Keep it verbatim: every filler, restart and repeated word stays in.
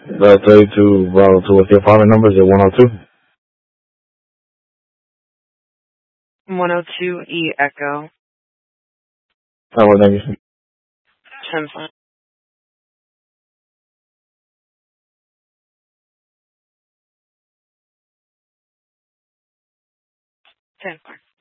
I'll tell you to route to with your following numbers at one oh two. one oh two E Echo. Oh, well, thank you. ten five. ten five.